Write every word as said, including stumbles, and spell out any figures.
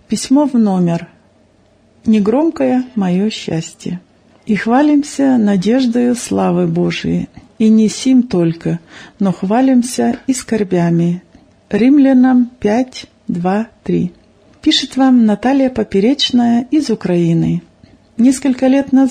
Письмо в номер. Негромкое мое счастье. И хвалимся надеждою славы Божией, и не сим только, но хвалимся и скорбями. Римлянам пять, два, три. Пишет вам Наталья Поперечная из Украины. Несколько лет назад